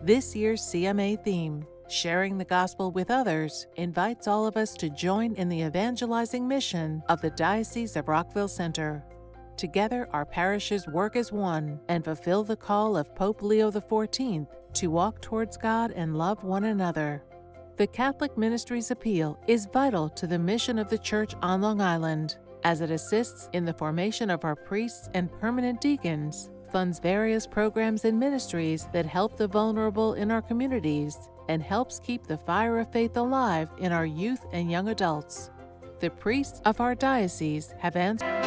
This year's CMA theme, Sharing the Gospel with Others, invites all of us to join in the evangelizing mission of the Diocese of Rockville Centre. Together, our parishes work as one and fulfill the call of Pope Leo XIV to walk towards God and love one another. The Catholic Ministries Appeal is vital to the mission of the Church on Long Island, as it assists in the formation of our priests and permanent deacons, funds various programs and ministries that help the vulnerable in our communities, and helps keep the fire of faith alive in our youth and young adults. The priests of our diocese have answered